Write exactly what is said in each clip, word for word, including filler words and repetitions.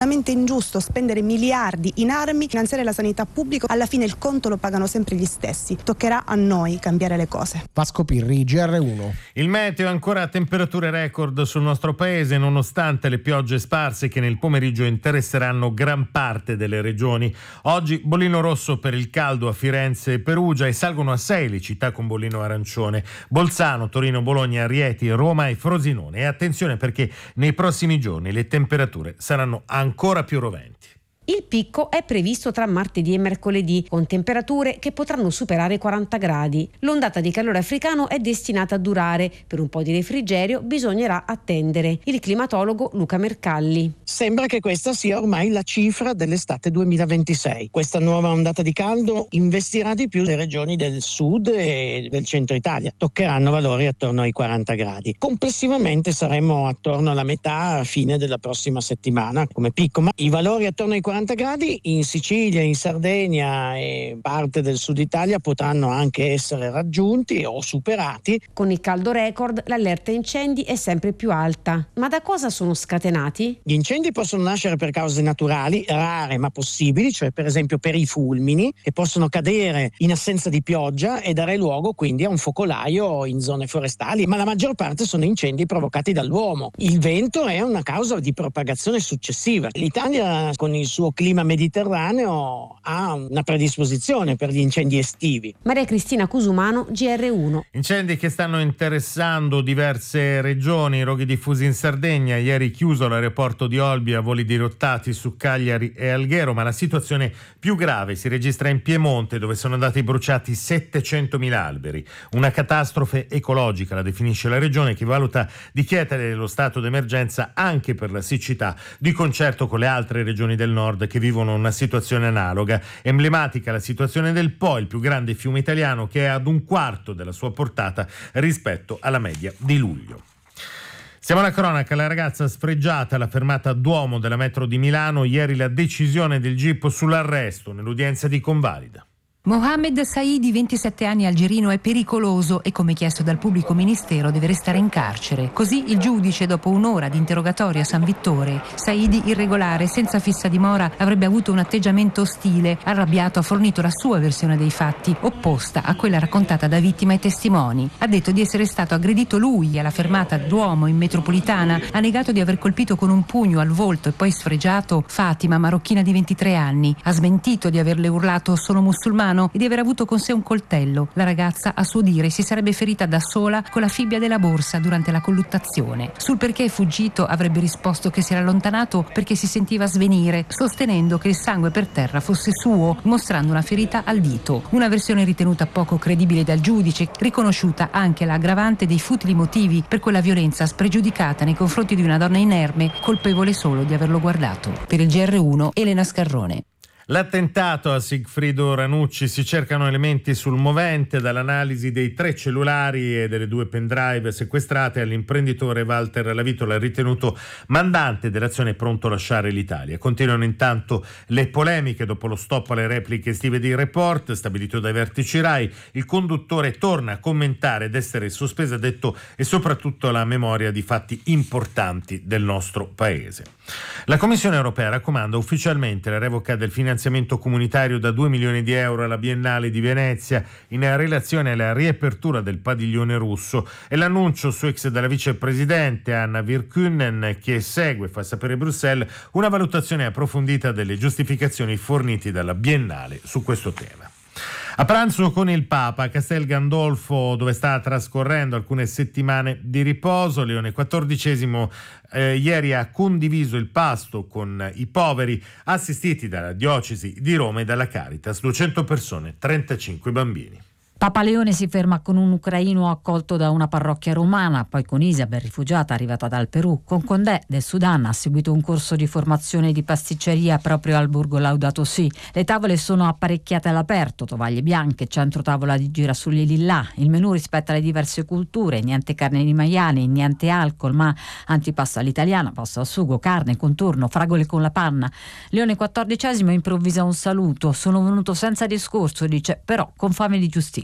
veramente ingiusto spendere miliardi in armi, finanziare la sanità pubblica, alla fine il conto lo pagano sempre gli stessi. Toccherà a noi cambiare le cose. Vasco Pirri, G R uno. Il meteo, ancora a temperature record sul nostro paese nonostante le piogge sparse che nel pomeriggio interesseranno gran parte delle regioni. Oggi bollino rosso per il caldo a Firenze e Perugia e salgono a sei le città con bollino arancione: Bolzano, Torino, Bologna, Rieti, Roma e Frosinone. E attenzione perché nei prossimi giorni le temperature saranno ancora più roventi. Il picco è previsto tra martedì e mercoledì, con temperature che potranno superare i quaranta gradi. L'ondata di calore africano è destinata a durare. Per un po' di refrigerio bisognerà attendere. Il climatologo Luca Mercalli. Sembra che questa sia ormai la cifra dell'estate duemilaventisei. Questa nuova ondata di caldo investirà di più le regioni del sud e del centro Italia. Toccheranno valori attorno ai quaranta gradi. Complessivamente saremo attorno alla metà a fine della prossima settimana come picco, ma i valori attorno ai quaranta gradi in Sicilia, in Sardegna e parte del sud Italia potranno anche essere raggiunti o superati. Con il caldo record l'allerta incendi è sempre più alta. Ma da cosa sono scatenati? Gli incendi possono nascere per cause naturali, rare ma possibili, cioè per esempio per i fulmini, che possono cadere in assenza di pioggia e dare luogo quindi a un focolaio in zone forestali, ma la maggior parte sono incendi provocati dall'uomo. Il vento è una causa di propagazione successiva. L'Italia, con il suo clima mediterraneo, ha una predisposizione per gli incendi estivi. Maria Cristina Cusumano, G R uno. Incendi che stanno interessando diverse regioni, roghi diffusi in Sardegna, ieri chiuso l'aeroporto di Olbia, voli dirottati su Cagliari e Alghero, ma la situazione più grave si registra in Piemonte, dove sono andati bruciati settecentomila alberi. Una catastrofe ecologica, la definisce la regione, che valuta di chiedere lo stato d'emergenza anche per la siccità, di concerto con le altre regioni del nord che vivono una situazione analoga. Emblematica la situazione del Po, il più grande fiume italiano, che è ad un quarto della sua portata rispetto alla media di luglio. Siamo alla cronaca. La ragazza sfregiata alla fermata Duomo della metro di Milano, ieri la decisione del G I P sull'arresto nell'udienza di convalida. Mohamed Saidi, ventisette anni, algerino, è pericoloso e, come chiesto dal pubblico ministero, deve restare in carcere. Così il giudice, dopo un'ora di interrogatorio a San Vittore. Saidi, irregolare, senza fissa dimora, avrebbe avuto un atteggiamento ostile. Arrabbiato, ha fornito la sua versione dei fatti, opposta a quella raccontata da vittima e testimoni. Ha detto di essere stato aggredito lui alla fermata Duomo in metropolitana. Ha negato di aver colpito con un pugno al volto e poi sfregiato Fatima, marocchina di ventitré anni. Ha smentito di averle urlato "sono musulmano" e di aver avuto con sé un coltello. La ragazza, a suo dire, si sarebbe ferita da sola con la fibbia della borsa durante la colluttazione. Sul perché è fuggito avrebbe risposto che si era allontanato perché si sentiva svenire, sostenendo che il sangue per terra fosse suo, mostrando una ferita al dito. Una versione ritenuta poco credibile dal giudice, riconosciuta anche l'aggravante dei futili motivi per quella violenza spregiudicata nei confronti di una donna inerme, colpevole solo di averlo guardato. Per il G R uno, Elena Scarrone. L'attentato a Sigfrido Ranucci, si cercano elementi sul movente, dall'analisi dei tre cellulari e delle due pendrive sequestrate all'imprenditore Walter Lavitola, ritenuto mandante dell'azione pronto a lasciare l'Italia. Continuano intanto le polemiche dopo lo stop alle repliche estive di Report stabilito dai vertici Rai. Il conduttore torna a commentare ed essere sospesa, detto, e soprattutto la memoria di fatti importanti del nostro paese. La Commissione europea raccomanda ufficialmente la revoca del finanziamento comunitario da due milioni di euro alla Biennale di Venezia in relazione alla riapertura del padiglione russo, e l'annuncio su X della vicepresidente Anna Virkkunen, che segue, fa sapere Bruxelles, una valutazione approfondita delle giustificazioni fornite dalla Biennale su questo tema. A pranzo con il Papa a Castel Gandolfo, dove sta trascorrendo alcune settimane di riposo, Leone quattordicesimo eh, ieri ha condiviso il pasto con i poveri assistiti dalla diocesi di Roma e dalla Caritas, duecento persone, trentacinque bambini. Papa Leone si ferma con un ucraino accolto da una parrocchia romana, poi con Isabel, rifugiata arrivata dal Perù. Con Condé del Sudan ha seguito un corso di formazione di pasticceria proprio al borgo Laudato Si. Le tavole sono apparecchiate all'aperto, tovaglie bianche, centro tavola di girasoli lillà. Il menù rispetta le diverse culture, niente carne di maiale, niente alcol, ma antipasto all'italiana, pasto al sugo, carne, contorno, fragole con la panna. Leone quattordicesimo improvvisa un saluto. Sono venuto senza discorso, dice, però con fame di giustizia.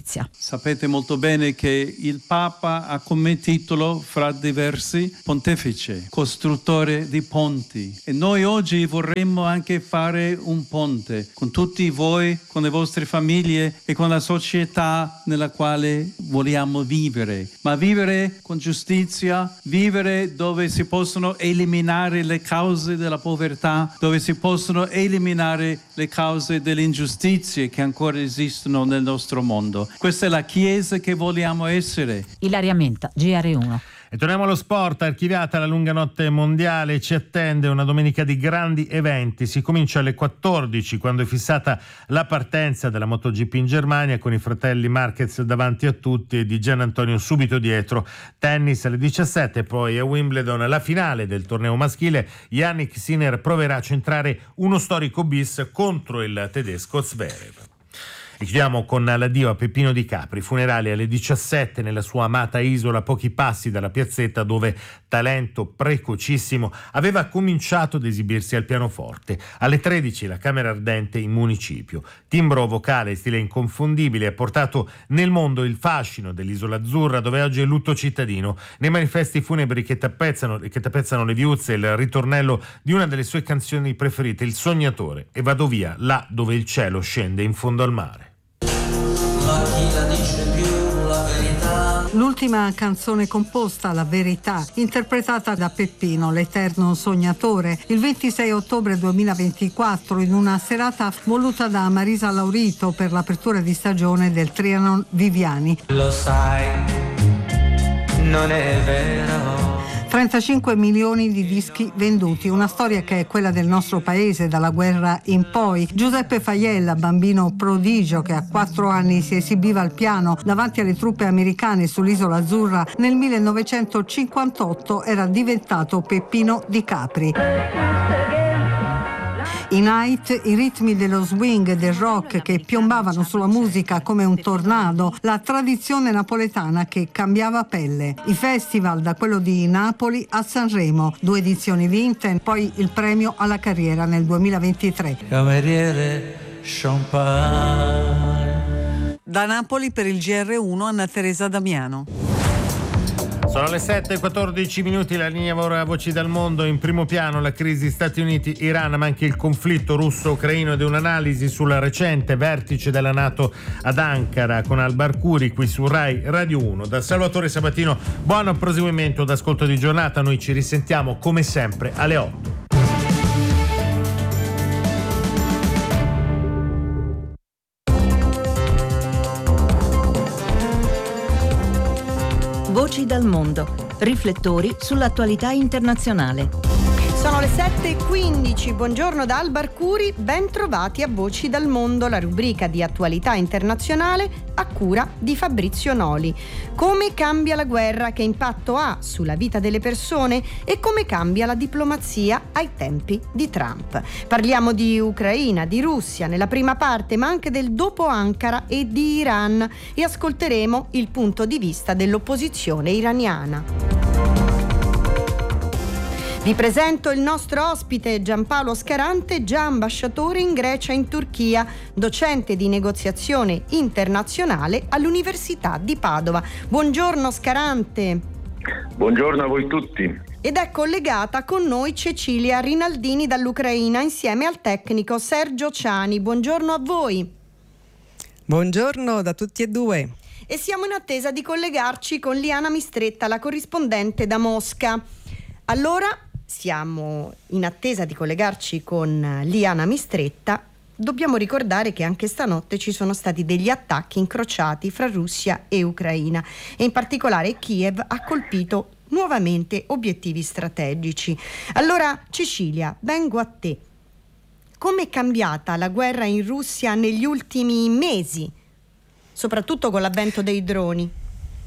Letizia. Sapete molto bene che il Papa ha come titolo, fra diversi, pontefice, costruttore di ponti. E noi oggi vorremmo anche fare un ponte con tutti voi, con le vostre famiglie e con la società nella quale vogliamo vivere. Ma vivere con giustizia, vivere dove si possono eliminare le cause della povertà, dove si possono eliminare le cause delle ingiustizie che ancora esistono nel nostro mondo. Questa è la Chiesa che vogliamo essere. Ilaria Menta, G R uno. E torniamo allo sport. Archiviata la lunga notte mondiale, ci attende una domenica di grandi eventi. Si comincia alle quattordici, quando è fissata la partenza della MotoGP in Germania, con i fratelli Marquez davanti a tutti e di Gian Antonio subito dietro. Tennis alle diciassette, poi a Wimbledon la finale del torneo maschile. Yannick Sinner proverà a centrare uno storico bis contro il tedesco Zverev. E chiudiamo con l'addio a Peppino Di Capri, funerali alle diciassette nella sua amata isola, a pochi passi dalla piazzetta dove, talento precocissimo, aveva cominciato ad esibirsi al pianoforte. Alle tredici la Camera Ardente in municipio. Timbro vocale e stile inconfondibile ha portato nel mondo il fascino dell'Isola Azzurra, dove oggi è lutto cittadino. Nei manifesti funebri che tappezzano, che tappezzano le viuzze, il ritornello di una delle sue canzoni preferite, Il Sognatore, e vado via là dove il cielo scende in fondo al mare. Ma chi la dice più la verità? L'ultima canzone composta, La Verità, interpretata da Peppino, l'eterno sognatore, il ventisei ottobre duemilaventiquattro, in una serata voluta da Marisa Laurito per l'apertura di stagione del Trianon Viviani. Lo sai, non è vero. trentacinque milioni di dischi venduti, una storia che è quella del nostro paese dalla guerra in poi. Giuseppe Faiella, bambino prodigio che a quattro anni si esibiva al piano davanti alle truppe americane sull'Isola Azzurra, nel millenovecentocinquantotto era diventato Peppino Di Capri. I Night, i ritmi dello swing e del rock che piombavano sulla musica come un tornado, la tradizione napoletana che cambiava pelle. I festival, da quello di Napoli a Sanremo, due edizioni vinte, poi il premio alla carriera nel duemilaventitré. Cameriere champagne. Da Napoli per il G R uno, Anna Teresa Damiano. Sono le sette e quattordici minuti, la linea ora Voci dal Mondo. In primo piano la crisi Stati Uniti-Iran, ma anche il conflitto russo-ucraino ed un'analisi sul recente vertice della NATO ad Ankara con Alba Arcuri qui su Rai Radio uno. Da Salvatore Sabatino, buon proseguimento d'ascolto di giornata. Noi ci risentiamo come sempre alle otto. Voci dal mondo. Riflettori sull'attualità internazionale. Sono le sette e quindici, buongiorno da Alba Arcuri, ben trovati a Voci dal Mondo, la rubrica di attualità internazionale a cura di Fabrizio Noli. Come cambia la guerra, che impatto ha sulla vita delle persone e come cambia la diplomazia ai tempi di Trump. Parliamo di Ucraina, di Russia nella prima parte, ma anche del dopo Ankara e di Iran, e ascolteremo il punto di vista dell'opposizione iraniana. Vi presento il nostro ospite Giampaolo Scarante, già ambasciatore in Grecia e in Turchia, docente di negoziazione internazionale all'Università di Padova. Buongiorno Scarante. Buongiorno a voi tutti. Ed è collegata con noi Cecilia Rinaldini dall'Ucraina insieme al tecnico Sergio Ciani. Buongiorno a voi. Buongiorno da tutti e due. E siamo in attesa di collegarci con Liana Mistretta, la corrispondente da Mosca. Allora, siamo in attesa di collegarci con Liana Mistretta. Dobbiamo ricordare che anche stanotte ci sono stati degli attacchi incrociati fra Russia e Ucraina e in particolare Kiev ha colpito nuovamente obiettivi strategici. Allora, Cecilia, vengo a te. Come è cambiata la guerra in Russia negli ultimi mesi, soprattutto con l'avvento dei droni?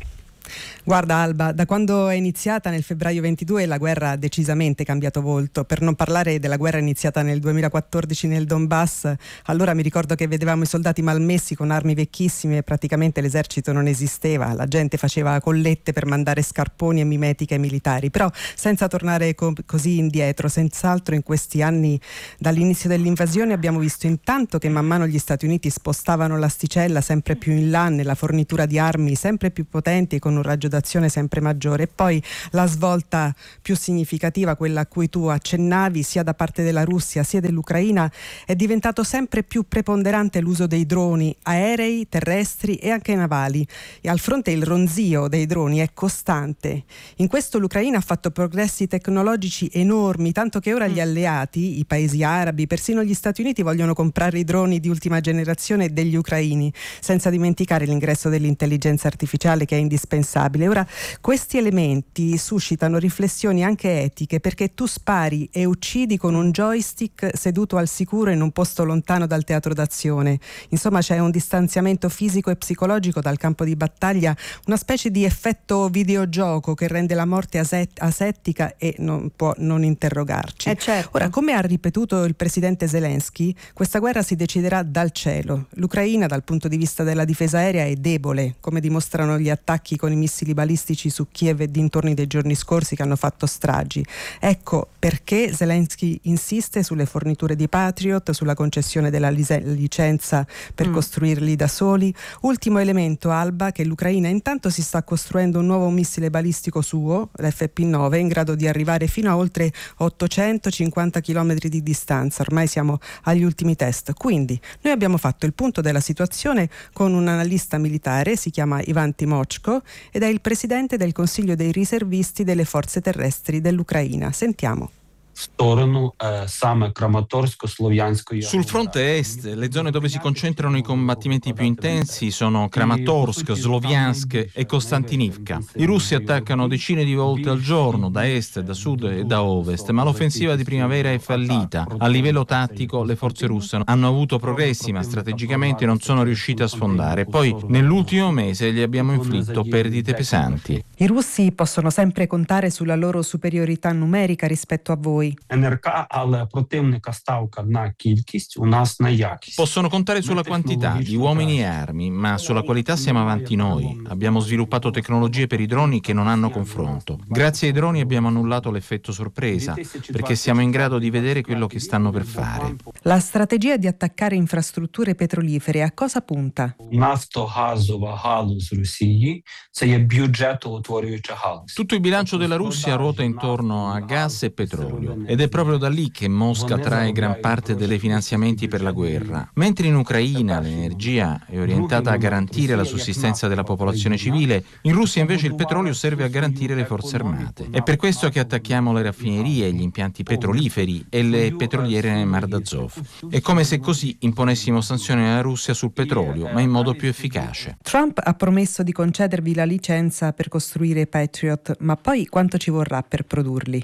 Guarda Alba, da quando è iniziata nel febbraio ventidue la guerra ha decisamente cambiato volto, per non parlare della guerra iniziata nel duemilaquattordici nel Donbass. Allora mi ricordo che vedevamo i soldati malmessi con armi vecchissime, praticamente l'esercito non esisteva, la gente faceva collette per mandare scarponi e mimetiche ai militari, però senza tornare co- così indietro, senz'altro in questi anni dall'inizio dell'invasione abbiamo visto intanto che man mano gli Stati Uniti spostavano l'asticella sempre più in là nella fornitura di armi sempre più potenti e con un raggio d'azione sempre maggiore, e poi la svolta più significativa, quella a cui tu accennavi, sia da parte della Russia sia dell'Ucraina, è diventato sempre più preponderante l'uso dei droni aerei, terrestri e anche navali, e al fronte il ronzio dei droni è costante. In questo l'Ucraina ha fatto progressi tecnologici enormi, tanto che ora gli alleati, i paesi arabi, persino gli Stati Uniti vogliono comprare i droni di ultima generazione degli ucraini, senza dimenticare l'ingresso dell'intelligenza artificiale che è indispensabile. Ora, questi elementi suscitano riflessioni anche etiche, perché tu spari e uccidi con un joystick seduto al sicuro in un posto lontano dal teatro d'azione. Insomma, c'è un distanziamento fisico e psicologico dal campo di battaglia, una specie di effetto videogioco che rende la morte aset- asettica e non può non interrogarci. Eh certo. Ora, come ha ripetuto il presidente Zelensky, questa guerra si deciderà dal cielo. L'Ucraina dal punto di vista della difesa aerea è debole, come dimostrano gli attacchi con i missili balistici su Kiev e dintorni dei giorni scorsi che hanno fatto stragi. Ecco perché Zelensky insiste sulle forniture di Patriot, sulla concessione della lise- licenza per mm. costruirli da soli. Ultimo elemento, Alba, che l'Ucraina intanto si sta costruendo un nuovo missile balistico suo, l'F P nove, in grado di arrivare fino a oltre ottocentocinquanta chilometri di distanza. Ormai siamo agli ultimi test. Quindi noi abbiamo fatto il punto della situazione con un analista militare, si chiama Ivan Timochko, ed è il presidente del Consiglio dei riservisti delle forze terrestri dell'Ucraina. Sentiamo. Sul fronte est, le zone dove si concentrano i combattimenti più intensi sono Kramatorsk, Sloviansk e Kostantinivka. I russi attaccano decine di volte al giorno, da est, da sud e da ovest, ma l'offensiva di primavera è fallita. A livello tattico le forze russe hanno avuto progressi, ma strategicamente non sono riuscite a sfondare. Poi, nell'ultimo mese gli abbiamo inflitto perdite pesanti. I russi possono sempre contare sulla loro superiorità numerica rispetto a voi. Possono contare sulla quantità di uomini e armi, ma sulla qualità siamo avanti noi. Abbiamo sviluppato tecnologie per i droni che non hanno confronto. Grazie ai droni abbiamo annullato l'effetto sorpresa, perché siamo in grado di vedere quello che stanno per fare. La strategia di attaccare infrastrutture petrolifere a cosa punta? Tutto il bilancio della Russia ruota intorno a gas e petrolio. Ed è proprio da lì che Mosca trae gran parte dei finanziamenti per la guerra. Mentre in Ucraina l'energia è orientata a garantire la sussistenza della popolazione civile, in Russia invece il petrolio serve a garantire le forze armate. È per questo che attacchiamo le raffinerie, gli impianti petroliferi e le petroliere nel Mar d'Azov. È come se così imponessimo sanzioni alla Russia sul petrolio, ma in modo più efficace. Trump ha promesso di concedervi la licenza per costruire Patriot, ma poi quanto ci vorrà per produrli?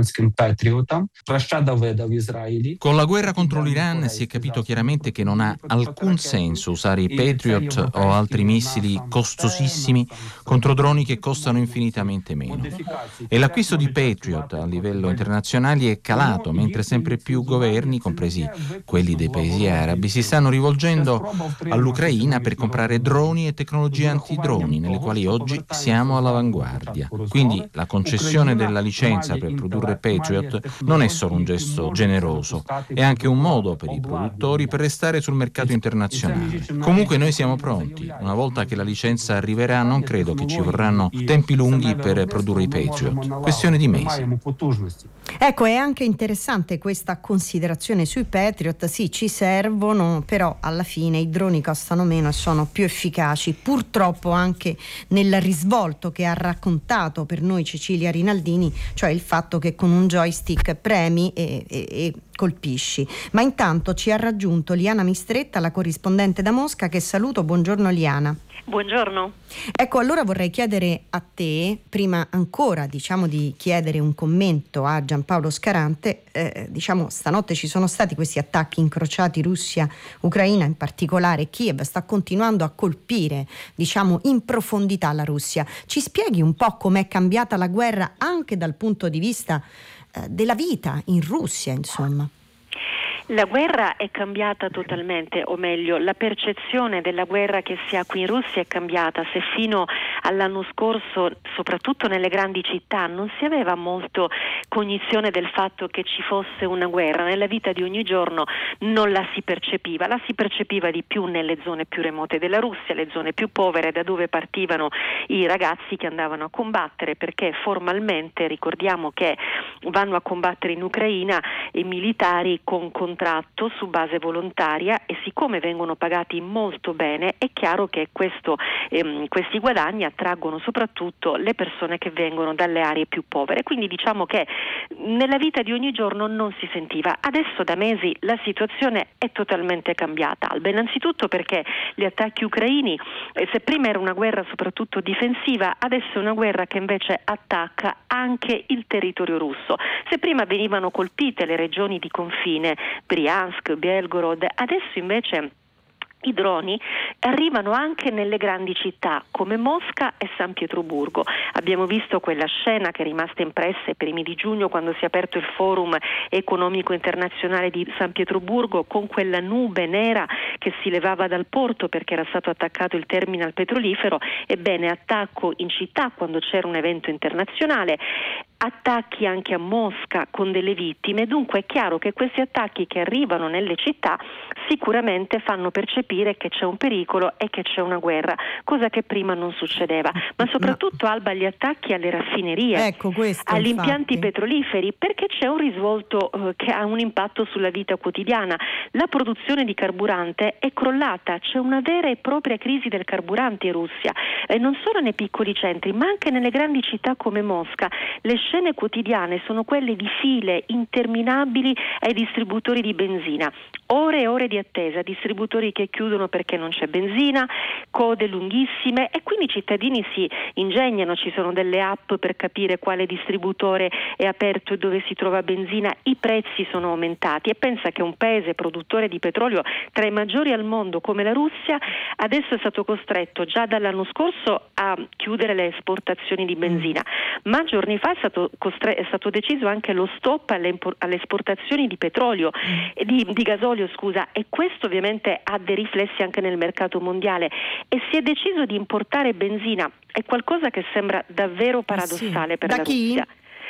Con la guerra contro l'Iran si è capito chiaramente che non ha alcun senso usare i Patriot o altri missili costosissimi contro droni che costano infinitamente meno. E l'acquisto di Patriot a livello internazionale è calato, mentre sempre più governi, compresi quelli dei paesi arabi, si stanno rivolgendo all'Ucraina per comprare droni e tecnologie antidroni, nelle quali oggi siamo all'avanguardia. Quindi la concessione della licenza per produrre Patriot non è solo un gesto generoso, è anche un modo per i produttori per restare sul mercato internazionale. Comunque noi siamo pronti. Una volta che la licenza arriverà, non credo che ci vorranno tempi lunghi per produrre i Patriot. Questione di mesi. Ecco, è anche interessante questa considerazione sui Patriot. Sì, ci servono, però alla fine i droni costano meno e sono più efficaci. Purtroppo anche nel risvolto che ha raccontato per noi Cecilia Rinaldini, cioè il fatto che con un joystick clic, premi e, e, e colpisci. Ma intanto ci ha raggiunto Liana Mistretta, la corrispondente da Mosca, che saluto. Buongiorno Liana. Buongiorno. Ecco, allora vorrei chiedere a te, prima ancora diciamo di chiedere un commento a Giampaolo Scarante, eh, diciamo stanotte ci sono stati questi attacchi incrociati Russia-Ucraina, in particolare Kiev sta continuando a colpire diciamo in profondità la Russia. Ci spieghi un po' com'è cambiata la guerra anche dal punto di vista eh, della vita in Russia, insomma? La guerra è cambiata totalmente, o meglio, la percezione della guerra che si ha qui in Russia è cambiata. Se fino all'anno scorso, soprattutto nelle grandi città, non si aveva molto cognizione del fatto che ci fosse una guerra, nella vita di ogni giorno non la si percepiva, la si percepiva di più nelle zone più remote della Russia, le zone più povere, da dove partivano i ragazzi che andavano a combattere, perché formalmente ricordiamo che vanno a combattere in Ucraina i militari con contratto su base volontaria, e siccome vengono pagati molto bene è chiaro che questo, ehm, questi guadagni attraggono soprattutto le persone che vengono dalle aree più povere, quindi diciamo che nella vita di ogni giorno non si sentiva. Adesso da mesi la situazione è totalmente cambiata, Alba, innanzitutto perché gli attacchi ucraini, eh, se prima era una guerra soprattutto difensiva, adesso è una guerra che invece attacca anche il territorio russo. Se prima venivano colpite le regioni di confine, Briansk, Belgorod, adesso invece i droni arrivano anche nelle grandi città come Mosca e San Pietroburgo. Abbiamo visto quella scena che è rimasta impressa i primi di giugno, quando si è aperto il Forum economico internazionale di San Pietroburgo, con quella nube nera che si levava dal porto perché era stato attaccato il terminal petrolifero. Ebbene, attacco in città quando c'era un evento internazionale, attacchi anche a Mosca con delle vittime. Dunque è chiaro che questi attacchi che arrivano nelle città sicuramente fanno percepire che c'è un pericolo e che c'è una guerra, cosa che prima non succedeva. Ma soprattutto, Alba, gli attacchi alle raffinerie, ecco, questo, agli impianti infatti. petroliferi, perché c'è un risvolto eh, che ha un impatto sulla vita quotidiana. La produzione di carburante è crollata, c'è una vera e propria crisi del carburante in Russia, e non solo nei piccoli centri ma anche nelle grandi città come Mosca. Le scene quotidiane sono quelle di file interminabili ai distributori di benzina, ore e ore di attesa, distributori che chiudono perché non c'è benzina, code lunghissime, e quindi i cittadini si ingegnano, ci sono delle app per capire quale distributore è aperto e dove si trova benzina. I prezzi sono aumentati, e pensa che un paese produttore di petrolio tra i maggiori al mondo come la Russia adesso è stato costretto già dall'anno scorso a chiudere le esportazioni di benzina, ma giorni fa è stato, costre- è stato deciso anche lo stop alle, impor- alle esportazioni di petrolio e di, di gasolio, scusa, e questo ovviamente ha dei riflessi anche nel mercato mondiale, e si è deciso di importare benzina. È qualcosa che sembra davvero paradossale, sì, per da la chi? Russia.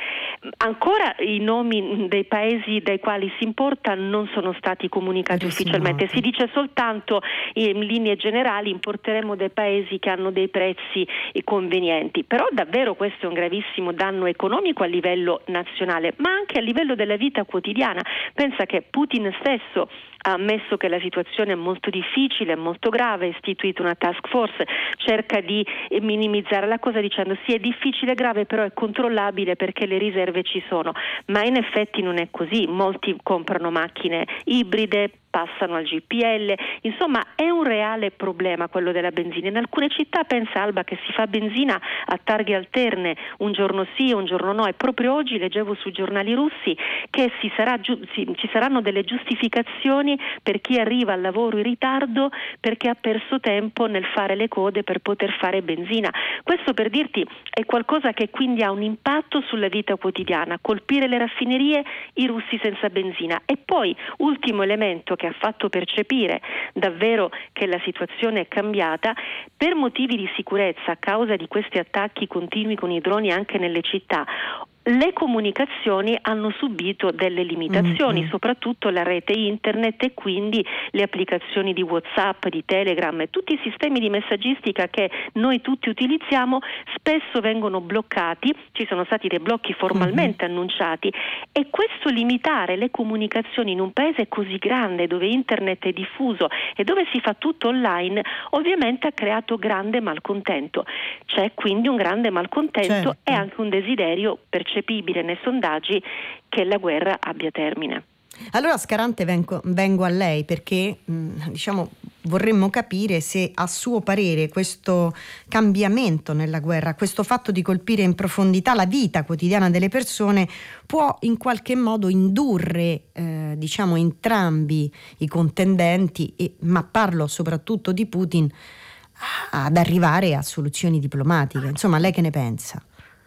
Ancora i nomi dei paesi dai quali si importa non sono stati comunicati ufficialmente, si dice soltanto in linee generali importeremo dai paesi che hanno dei prezzi convenienti, però davvero questo è un gravissimo danno economico a livello nazionale ma anche a livello della vita quotidiana. Pensa che Putin stesso ha ammesso che la situazione è molto difficile, è molto grave, ha istituito una task force, cerca di minimizzare la cosa dicendo sì, è difficile e grave, però è controllabile perché le riserve ci sono, ma in effetti non è così. Molti comprano macchine ibride, passano al G P L, insomma è un reale problema quello della benzina. In alcune città, pensa Alba, che si fa benzina a targhe alterne, un giorno sì, un giorno no, e proprio oggi leggevo sui giornali russi che si sarà giu- si, ci saranno delle giustificazioni per chi arriva al lavoro in ritardo perché ha perso tempo nel fare le code per poter fare benzina. Questo, per dirti, è qualcosa che quindi ha un impatto sulla vita quotidiana, colpire le raffinerie, i russi senza benzina. E poi, ultimo elemento che ha fatto percepire davvero che la situazione è cambiata, per motivi di sicurezza a causa di questi attacchi continui con i droni anche nelle città, le comunicazioni hanno subito delle limitazioni, mm-hmm. soprattutto la rete internet e quindi le applicazioni di WhatsApp, di Telegram e tutti i sistemi di messaggistica che noi tutti utilizziamo spesso vengono bloccati, ci sono stati dei blocchi formalmente mm-hmm. annunciati, e questo limitare le comunicazioni in un paese così grande dove internet è diffuso e dove si fa tutto online ovviamente ha creato grande malcontento. C'è quindi un grande malcontento certo. e anche un desiderio percepibile nei sondaggi che la guerra abbia termine. Allora Scarante vengo, vengo a lei perché mh, diciamo vorremmo capire se a suo parere questo cambiamento nella guerra, questo fatto di colpire in profondità la vita quotidiana delle persone può in qualche modo indurre eh, diciamo entrambi i contendenti, e, ma parlo soprattutto di Putin, ad arrivare a soluzioni diplomatiche. Insomma, lei che ne pensa?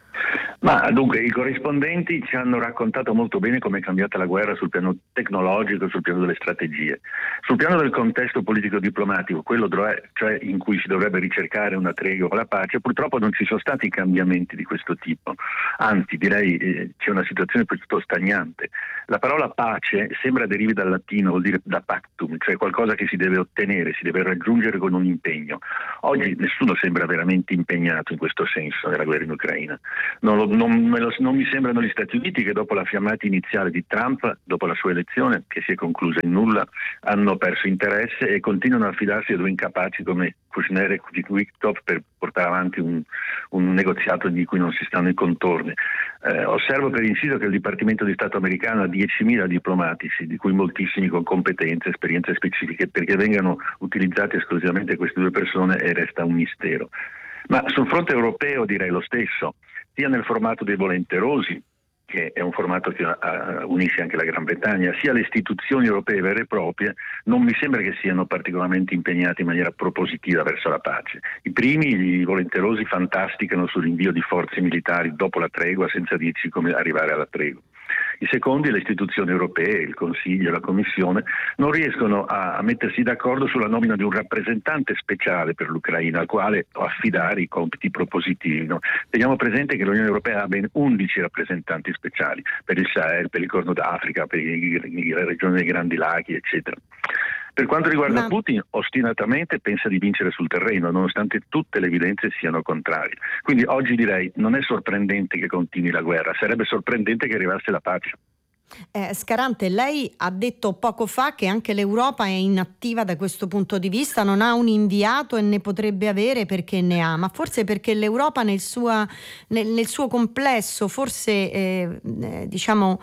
Ma dunque i corrispondenti ci hanno raccontato molto bene come è cambiata la guerra sul piano tecnologico, sul piano delle strategie. Sul piano del contesto politico-diplomatico, quello cioè in cui si dovrebbe ricercare una tregua o la pace, purtroppo non ci sono stati cambiamenti di questo tipo. Anzi, direi eh, c'è una situazione piuttosto stagnante. La parola pace sembra derivi dal latino, vuol dire da pactum, cioè qualcosa che si deve ottenere, si deve raggiungere con un impegno. Oggi nessuno sembra veramente impegnato in questo senso nella guerra in Ucraina. Non lo Non, me lo, non mi sembrano gli Stati Uniti, che dopo la fiammata iniziale di Trump, dopo la sua elezione, che si è conclusa in nulla, hanno perso interesse e continuano a affidarsi a due incapaci come Kushner e Wiktorp per portare avanti un, un negoziato di cui non si stanno i contorni. Eh, osservo per inciso che il Dipartimento di Stato americano ha diecimila diplomatici, di cui moltissimi con competenze, esperienze specifiche, perché vengano utilizzate esclusivamente queste due persone e resta un mistero. Ma sul fronte europeo direi lo stesso, sia nel formato dei volenterosi, che è un formato che uh, unisce anche la Gran Bretagna, sia le istituzioni europee vere e proprie, non mi sembra che siano particolarmente impegnati in maniera propositiva verso la pace. I primi, i volenterosi, fantasticano sull'invio di forze militari dopo la tregua senza dirci come arrivare alla tregua. I secondi, le istituzioni europee, il Consiglio, la Commissione, non riescono a, a mettersi d'accordo sulla nomina di un rappresentante speciale per l'Ucraina, al quale affidare i compiti propositivi. No? Teniamo presente che l'Unione Europea ha ben undici rappresentanti speciali per il Sahel, per il Corno d'Africa, per le regioni dei Grandi Laghi, eccetera. Per quanto riguarda Ma... Putin, ostinatamente pensa di vincere sul terreno, nonostante tutte le evidenze siano contrarie. Quindi oggi direi non è sorprendente che continui la guerra, sarebbe sorprendente che arrivasse la pace. Eh, Scarante, lei ha detto poco fa che anche l'Europa è inattiva da questo punto di vista, non ha un inviato e ne potrebbe avere perché ne ha, ma forse perché l'Europa nel, sua, nel, nel suo complesso, forse eh, eh, diciamo...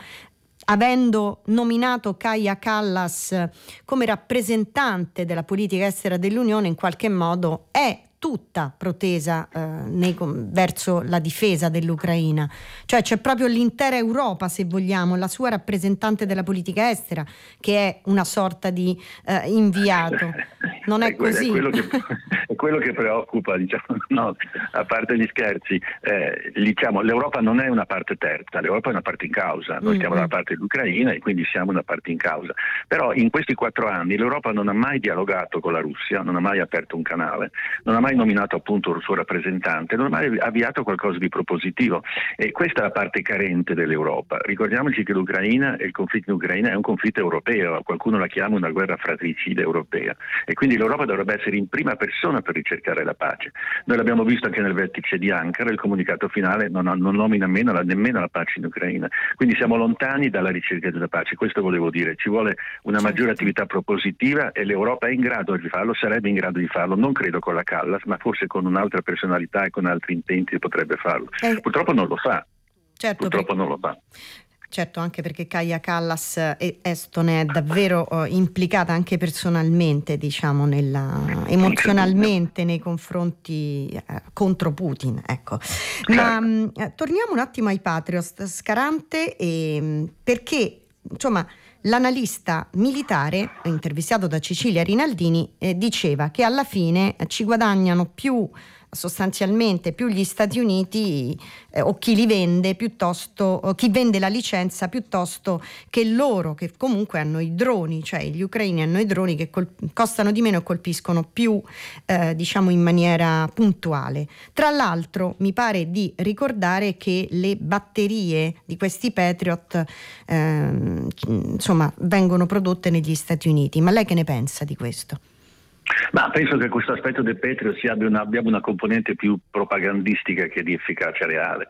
avendo nominato Kaja Kallas come rappresentante della politica estera dell'Unione, in qualche modo è tutta protesa eh, nei, verso la difesa dell'Ucraina. Cioè c'è proprio l'intera Europa, se vogliamo, la sua rappresentante della politica estera, che è una sorta di eh, inviato. Non è, è così? È quello che, è quello che preoccupa, diciamo, no, a parte gli scherzi. Eh, diciamo, l'Europa non è una parte terza, l'Europa è una parte in causa. Noi mm-hmm. stiamo dalla parte dell'Ucraina e quindi siamo una parte in causa. Però in questi quattro anni l'Europa non ha mai dialogato con la Russia, non ha mai aperto un canale, non ha mai nominato appunto un suo rappresentante, non ha mai avviato qualcosa di propositivo, e questa è la parte carente dell'Europa. Ricordiamoci che l'Ucraina e il conflitto in Ucraina è un conflitto europeo, qualcuno la chiama una guerra fratricida europea, e quindi l'Europa dovrebbe essere in prima persona per ricercare la pace. Noi l'abbiamo visto anche nel vertice di Ankara, il comunicato finale non, non nomina nemmeno la, nemmeno la pace in Ucraina, quindi siamo lontani dalla ricerca della pace. Questo volevo dire, ci vuole una maggiore attività propositiva e l'Europa è in grado di farlo, sarebbe in grado di farlo, non credo con la Callas, ma forse con un'altra personalità e con altri intenti potrebbe farlo. Eh, Purtroppo non lo fa. Certo, Purtroppo perché... non lo fa. Certo, anche perché Kaja Kallas e estone è davvero uh, implicata anche personalmente, diciamo, nella, emozionalmente nei confronti uh, contro Putin, ecco. Ma um, torniamo un attimo ai Patriot, Scarante, e, perché insomma l'analista militare intervistato da Cecilia Rinaldini eh, diceva che alla fine ci guadagnano più sostanzialmente più gli Stati Uniti eh, o chi li vende piuttosto o chi vende la licenza piuttosto che loro, che comunque hanno i droni, cioè gli ucraini hanno i droni che col- costano di meno e colpiscono più eh, diciamo in maniera puntuale. Tra l'altro mi pare di ricordare che le batterie di questi Patriot eh, insomma vengono prodotte negli Stati Uniti, ma lei che ne pensa di questo? Ma penso che questo aspetto del Patriot sia abbia una, abbia una componente più propagandistica che di efficacia reale.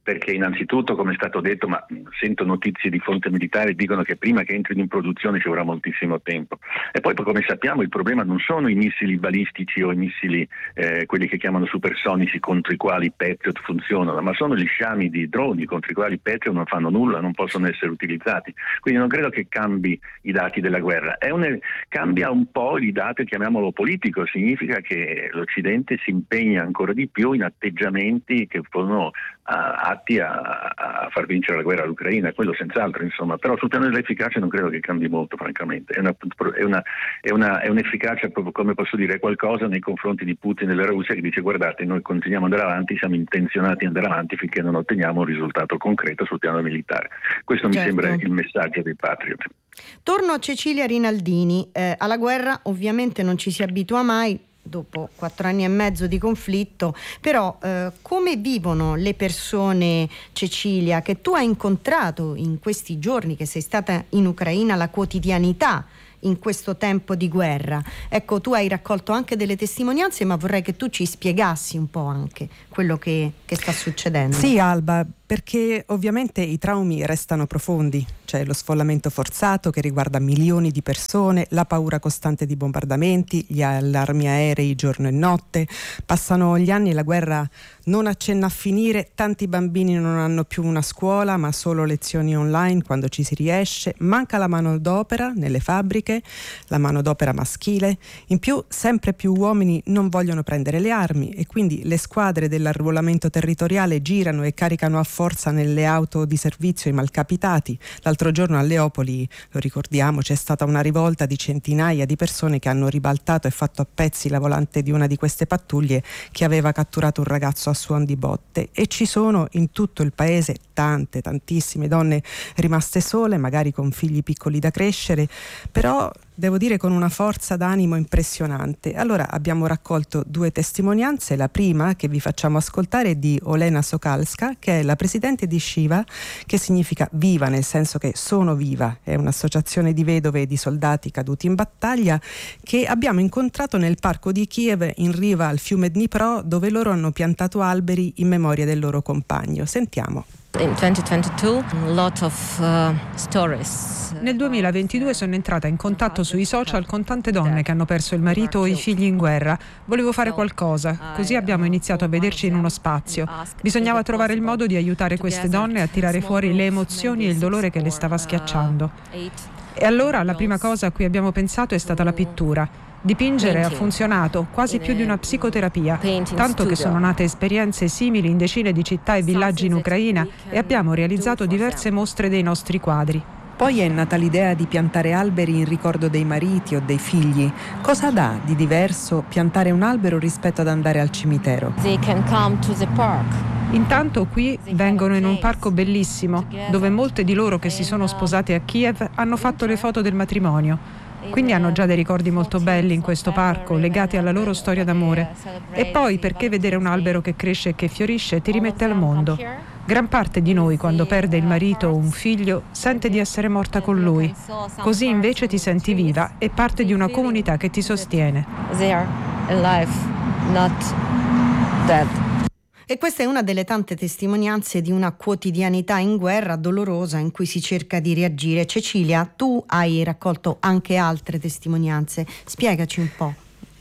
perché innanzitutto, come è stato detto, ma sento notizie di fonte militare, dicono che prima che entrino in produzione ci vorrà moltissimo tempo. E poi, come sappiamo, il problema non sono i missili balistici o i missili, eh, quelli che chiamano supersonici, contro i quali Patriot funzionano, ma sono gli sciami di droni contro i quali Patriot non fanno nulla, non possono essere utilizzati. Quindi non credo che cambi i dati della guerra. È un, cambia un po' i dati, chiamiamolo politico, significa che l'Occidente si impegna ancora di più in atteggiamenti che sono uh, atti a, a far vincere la guerra all'Ucraina, quello senz'altro, insomma. Però sul piano dell'efficacia non credo che cambi molto, francamente. È, una, è, una, è, una, è un'efficacia, proprio, come posso dire, qualcosa nei confronti di Putin e della Russia, che dice: guardate, noi continuiamo ad andare avanti, siamo intenzionati ad andare avanti finché non otteniamo un risultato concreto sul piano militare. Questo certo. mi sembra il messaggio dei Patriot. Torno a Cecilia Rinaldini. Eh, alla guerra ovviamente non ci si abitua mai, dopo quattro anni e mezzo di conflitto, però eh, come vivono le persone, Cecilia, che tu hai incontrato in questi giorni che sei stata in Ucraina, la quotidianità in questo tempo di guerra? Ecco, tu hai raccolto anche delle testimonianze, ma vorrei che tu ci spiegassi un po' anche quello che, che sta succedendo. Sì, Alba, perché ovviamente i traumi restano profondi. C'è lo sfollamento forzato che riguarda milioni di persone, la paura costante di bombardamenti, gli allarmi aerei giorno e notte. Passano gli anni e la guerra non accenna a finire, tanti bambini non hanno più una scuola ma solo lezioni online quando ci si riesce, manca la manodopera nelle fabbriche, la manodopera maschile, in più sempre più uomini non vogliono prendere le armi e quindi le squadre dell'arruolamento territoriale girano e caricano a forza nelle auto di servizio i malcapitati. L'altro giorno a Leopoli, lo ricordiamo, c'è stata una rivolta di centinaia di persone che hanno ribaltato e fatto a pezzi la volante di una di queste pattuglie che aveva catturato un ragazzo a suon di botte, e ci sono in tutto il paese tante, tantissime donne rimaste sole, magari con figli piccoli da crescere, però devo dire con una forza d'animo impressionante. Allora abbiamo raccolto due testimonianze. La prima, che vi facciamo ascoltare, è di Olena Sokalska, che è la presidente di Shiva, che significa viva, nel senso che sono viva. È un'associazione di vedove e di soldati caduti in battaglia che abbiamo incontrato nel parco di Kiev in riva al fiume Dnipro, dove loro hanno piantato alberi in memoria del loro compagno. Sentiamo. In duemilaventidue, a lot of uh, stories. Nel duemilaventidue sono entrata in contatto sui social con tante donne che hanno perso il marito o i figli in guerra. Volevo fare qualcosa, così abbiamo iniziato a vederci in uno spazio. Bisognava trovare il modo di aiutare queste donne a tirare fuori le emozioni e il dolore che le stava schiacciando. E allora la prima cosa a cui abbiamo pensato è stata la pittura. Dipingere ha funzionato, quasi più di una psicoterapia, tanto che sono nate esperienze simili in decine di città e villaggi in Ucraina e abbiamo realizzato diverse mostre dei nostri quadri. Poi è nata l'idea di piantare alberi in ricordo dei mariti o dei figli. Cosa dà di diverso piantare un albero rispetto ad andare al cimitero? They can come to the park. Intanto qui vengono in un parco bellissimo, dove molte di loro che si sono sposate a Kiev hanno fatto le foto del matrimonio. Quindi hanno già dei ricordi molto belli in questo parco, legati alla loro storia d'amore. E poi perché vedere un albero che cresce e che fiorisce ti rimette al mondo. Gran parte di noi, quando perde il marito o un figlio, sente di essere morta con lui. Così invece ti senti viva e parte di una comunità che ti sostiene. They are alive, not dead. E questa è una delle tante testimonianze di una quotidianità in guerra dolorosa in cui si cerca di reagire. Cecilia, tu hai raccolto anche altre testimonianze, spiegaci un po'.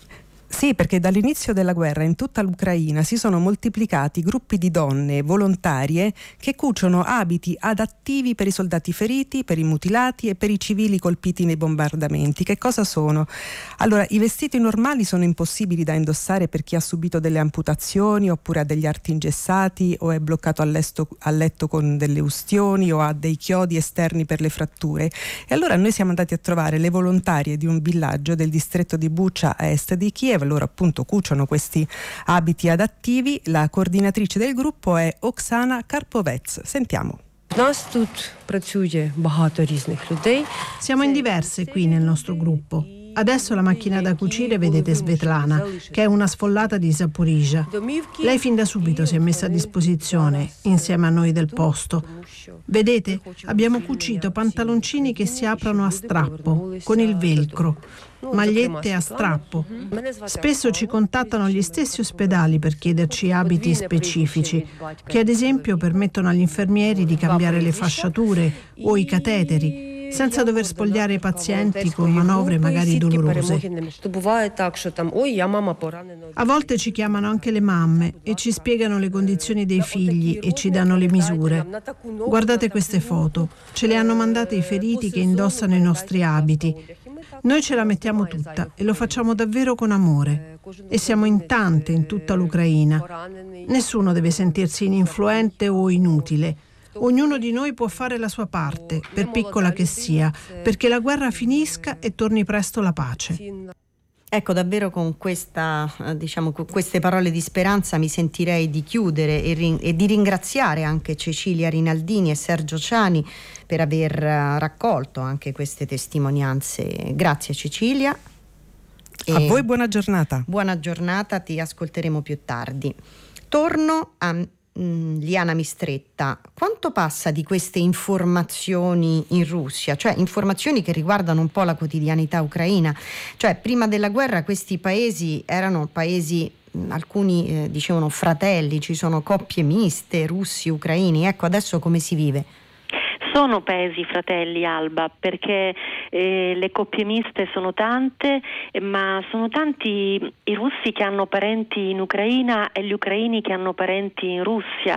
Sì, perché dall'inizio della guerra in tutta l'Ucraina si sono moltiplicati gruppi di donne volontarie che cuciono abiti adattivi per i soldati feriti, per i mutilati e per i civili colpiti nei bombardamenti. Che cosa sono? Allora, i vestiti normali sono impossibili da indossare per chi ha subito delle amputazioni oppure ha degli arti ingessati o è bloccato a letto, a letto con delle ustioni o ha dei chiodi esterni per le fratture. E allora noi siamo andati a trovare le volontarie di un villaggio del distretto di Bucha a est di Kiev. Loro appunto cuciono questi abiti adattivi. La coordinatrice del gruppo è Oksana Karpovets. Sentiamo. Siamo in diverse qui nel nostro gruppo. Adesso la macchina da cucire vedete Svetlana, che è una sfollata di Zaporizhzhia. Lei fin da subito si è messa a disposizione, insieme a noi del posto. Vedete, abbiamo cucito pantaloncini che si aprono a strappo, con il velcro, magliette a strappo. Spesso ci contattano gli stessi ospedali per chiederci abiti specifici, che ad esempio permettono agli infermieri di cambiare le fasciature o i cateteri, senza dover spogliare i pazienti con manovre magari dolorose. A volte ci chiamano anche le mamme e ci spiegano le condizioni dei figli e ci danno le misure. Guardate queste foto, ce le hanno mandate i feriti che indossano i nostri abiti. Noi ce la mettiamo tutta e lo facciamo davvero con amore. E siamo in tante in tutta l'Ucraina. Nessuno deve sentirsi ininfluente o inutile. Ognuno di noi può fare la sua parte, per piccola che sia, perché la guerra finisca e torni presto la pace. Ecco, davvero con questa, diciamo, con queste parole di speranza mi sentirei di chiudere e, rin- e di ringraziare anche Cecilia Rinaldini e Sergio Ciani per aver raccolto anche queste testimonianze. Grazie Cecilia. E a voi buona giornata. Buona giornata, ti ascolteremo più tardi. Torno a Liana Mistretta, quanto passa di queste informazioni in Russia, cioè informazioni che riguardano un po' la quotidianità ucraina? Cioè, prima della guerra questi paesi erano paesi, alcuni eh, dicevano fratelli, ci sono coppie miste, russi, ucraini. Ecco, adesso come si vive? Sono paesi fratelli, Alba, perché eh, le coppie miste sono tante, eh, ma sono tanti i russi che hanno parenti in Ucraina e gli ucraini che hanno parenti in Russia,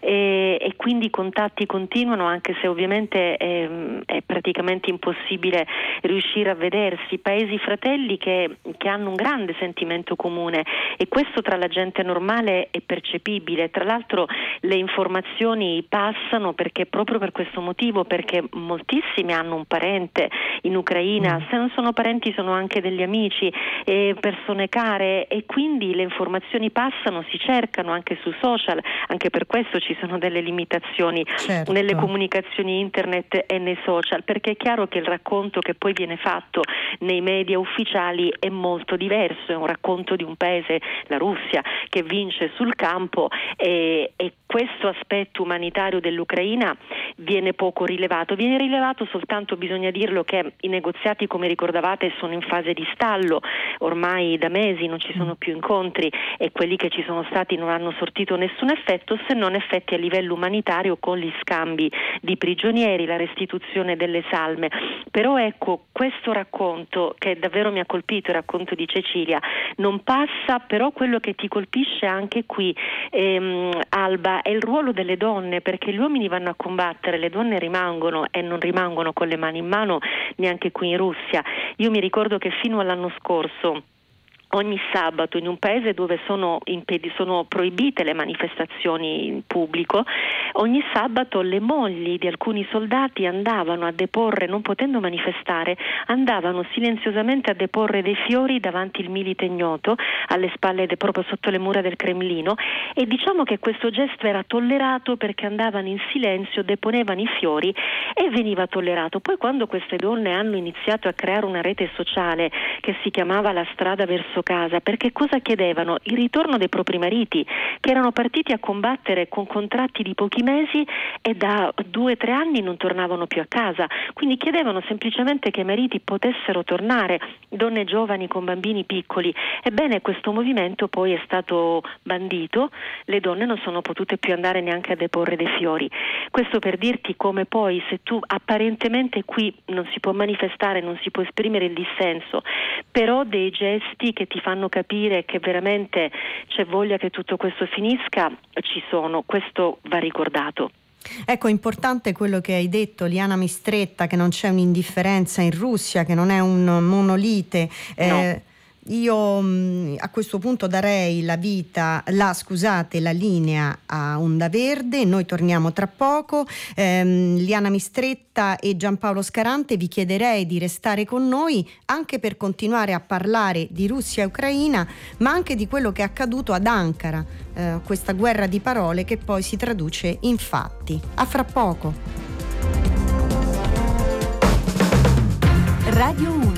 e, e quindi i contatti continuano, anche se ovviamente eh, è praticamente impossibile riuscire a vedersi. Paesi fratelli che, che hanno un grande sentimento comune, e questo tra la gente normale è percepibile. Tra l'altro le informazioni passano perché proprio per questo motivo, perché moltissimi hanno un parente in Ucraina, mm. se non sono parenti sono anche degli amici, e persone care, e quindi le informazioni passano, si cercano anche su social. Anche per questo ci sono delle limitazioni, certo, nelle comunicazioni internet e nei social, perché è chiaro che il racconto che poi viene fatto nei media ufficiali è molto diverso, è un racconto di un paese, la Russia, che vince sul campo, e, e questo aspetto umanitario dell'Ucraina viene poco rilevato. Viene rilevato soltanto, bisogna dirlo, che i negoziati, come ricordavate, sono in fase di stallo, ormai da mesi non ci sono più incontri, e quelli che ci sono stati non hanno sortito nessun effetto, se non effetti a livello umanitario, con gli scambi di prigionieri, la restituzione delle salme. Però ecco, questo racconto che davvero mi ha colpito, il racconto di Cecilia, non passa. Però quello che ti colpisce anche qui, ehm, Alba, è il ruolo delle donne, perché gli uomini vanno a combattere, le donne rimangono, e non rimangono con le mani in mano neanche qui in Russia. Io mi ricordo che fino all'anno scorso, ogni sabato, in un paese dove sono, impedi- sono proibite le manifestazioni in pubblico, ogni sabato le mogli di alcuni soldati andavano a deporre, non potendo manifestare, andavano silenziosamente a deporre dei fiori davanti il Milite Ignoto, alle spalle, de- proprio sotto le mura del Cremlino, e diciamo che questo gesto era tollerato perché andavano in silenzio, deponevano i fiori e veniva tollerato. Poi, quando queste donne hanno iniziato a creare una rete sociale che si chiamava La Strada Verso Casa, perché cosa chiedevano? Il ritorno dei propri mariti, che erano partiti a combattere con contratti di pochi mesi e da due o tre anni non tornavano più a casa, quindi chiedevano semplicemente che i mariti potessero tornare, donne giovani con bambini piccoli. Ebbene, questo movimento poi è stato bandito, le donne non sono potute più andare neanche a deporre dei fiori. Questo per dirti come poi, se tu apparentemente qui non si può manifestare, non si può esprimere il dissenso, però dei gesti che ti fanno capire che veramente c'è voglia che tutto questo finisca, ci sono. Questo va ricordato. Ecco, importante quello che hai detto, Liana Mistretta, che non c'è un'indifferenza in Russia, che non è un monolite. Eh, no. Io mh, a questo punto darei la vita, la scusate, la linea a Onda Verde. Noi torniamo tra poco. Ehm, Liana Mistretta e Giampaolo Scarante, vi chiederei di restare con noi anche per continuare a parlare di Russia e Ucraina, ma anche di quello che è accaduto ad Ankara, eh, questa guerra di parole che poi si traduce in fatti. A fra poco. Radio uno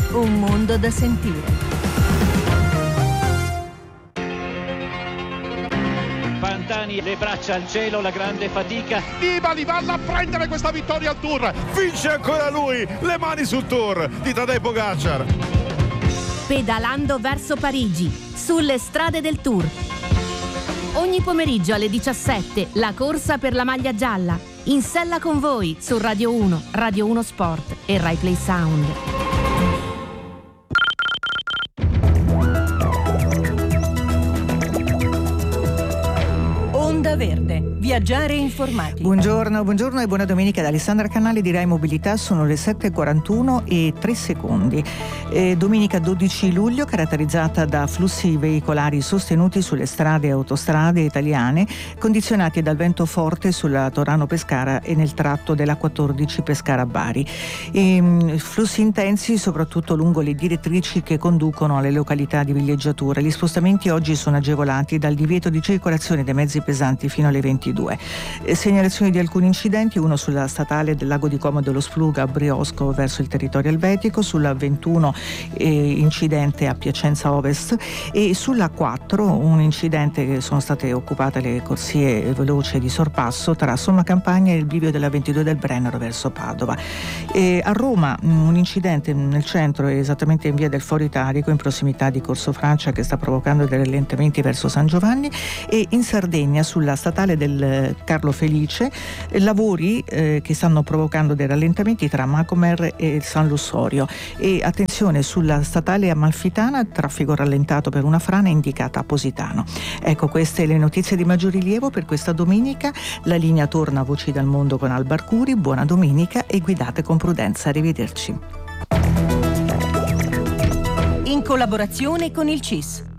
Un mondo da sentire. Pantani, le braccia al cielo, la grande fatica. Nibali va a prendere questa vittoria al Tour. Vince ancora lui, le mani sul Tour di Tadej Pogačar. Pedalando verso Parigi, sulle strade del Tour. Ogni pomeriggio alle diciassette, la corsa per la maglia gialla. In sella con voi su Radio uno, Radio uno Sport e Rai Play Sound. Onda Verde, viaggiare informati. Buongiorno, buongiorno e buona domenica da Alessandra Canali di Rai Mobilità. Sono le sette e quarantuno e tre secondi. Eh, domenica dodici luglio, caratterizzata da flussi veicolari sostenuti sulle strade e autostrade italiane, condizionati dal vento forte sulla Torano-Pescara e nel tratto della quattordici Pescara-Bari. E, flussi intensi soprattutto lungo le direttrici che conducono alle località di villeggiatura. Gli spostamenti oggi sono agevolati dal divieto di circolazione dei mezzi pesanti fino alle ventidue. Eh, segnalazioni di alcuni incidenti, uno sulla statale del Lago di Como dello Spluga a Briosco verso il territorio elvetico, sulla ventuno eh, incidente a Piacenza Ovest e sulla quattro un incidente che sono state occupate le corsie veloci di sorpasso tra Somma Campagna e il bivio della ventidue del Brennero verso Padova. E a Roma un incidente nel centro, esattamente in via del Foro Italico in prossimità di Corso Francia, che sta provocando dei rallentamenti verso San Giovanni, e in Sardegna sulla statale del Carlo Felice lavori eh, che stanno provocando dei rallentamenti tra Macomer e San Lussorio. E attenzione, sulla statale Amalfitana traffico rallentato per una frana indicata a Positano. Ecco, queste le notizie di maggior rilievo per questa domenica. La linea torna a Voci dal Mondo con Alba Arcuri. Buona domenica e guidate con prudenza. Arrivederci. In collaborazione con il C I S.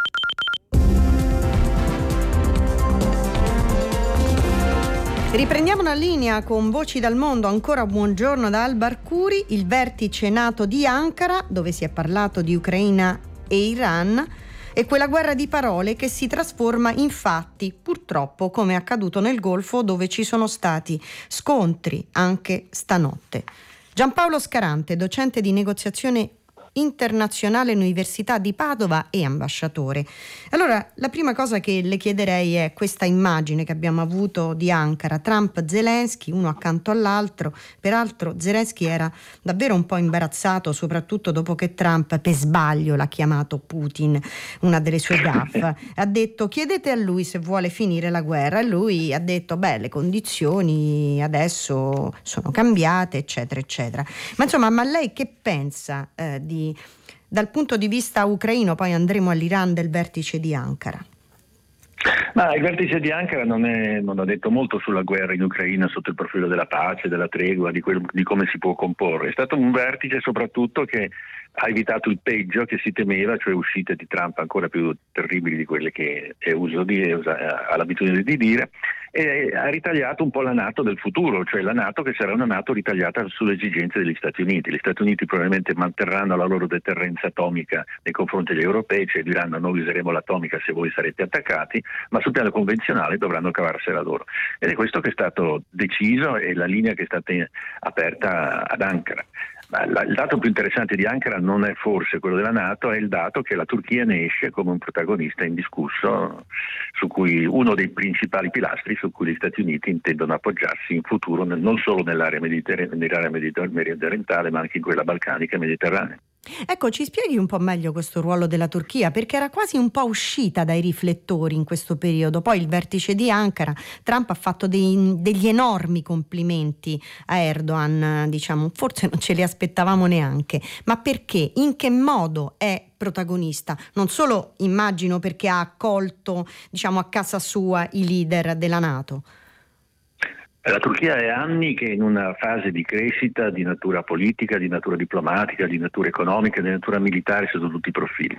Riprendiamo la linea con Voci dal Mondo. Ancora buongiorno da Alba Arcuri. Il vertice NATO di Ankara, dove si è parlato di Ucraina e Iran, e quella guerra di parole che si trasforma in fatti, purtroppo, come è accaduto nel Golfo, dove ci sono stati scontri anche stanotte. Giampaolo Scarante, docente di negoziazione internazionale all'Università di Padova e ambasciatore. Allora, la prima cosa che le chiederei è questa immagine che abbiamo avuto di Ankara, Trump-Zelensky, uno accanto all'altro. Peraltro Zelensky era davvero un po' imbarazzato, soprattutto dopo che Trump per sbaglio l'ha chiamato Putin, una delle sue gaffe. Ha detto: chiedete a lui se vuole finire la guerra, e lui ha detto: beh, le condizioni adesso sono cambiate, eccetera eccetera. Ma insomma, ma lei che pensa eh, di dal punto di vista ucraino? Poi andremo all'Iran, del vertice di Ankara. Ma il vertice di Ankara non, è, non ha detto molto sulla guerra in Ucraina sotto il profilo della pace, della tregua, di, quel, di come si può comporre. È stato un vertice soprattutto che ha evitato il peggio che si temeva, cioè uscite di Trump ancora più terribili di quelle che è uso di, è usa, ha l'abitudine di dire, e ha ritagliato un po' la NATO del futuro, cioè la NATO che sarà una NATO ritagliata sulle esigenze degli Stati Uniti. Gli Stati Uniti probabilmente manterranno la loro deterrenza atomica nei confronti degli europei, cioè diranno: noi useremo l'atomica se voi sarete attaccati, ma sul piano convenzionale dovranno cavarsela loro. Ed è questo che è stato deciso e la linea che è stata aperta ad Ankara. Ma il dato più interessante di Ankara non è forse quello della NATO, è il dato che la Turchia ne esce come un protagonista indiscusso, su cui uno dei principali pilastri su cui gli Stati Uniti intendono appoggiarsi in futuro, non solo nell'area, mediter- nell'area mediter- mediorientale, ma anche in quella balcanica e mediterranea. Ecco, ci spieghi un po' meglio questo ruolo della Turchia, perché era quasi un po' uscita dai riflettori in questo periodo. Poi il vertice di Ankara, Trump ha fatto dei, degli enormi complimenti a Erdogan, diciamo, forse non ce li aspettavamo neanche. Ma perché? In che modo è protagonista? Non solo, immagino, perché ha accolto, diciamo, a casa sua i leader della NATO. La Turchia è anni che è in una fase di crescita di natura politica, di natura diplomatica, di natura economica, di natura militare sotto tutti i profili.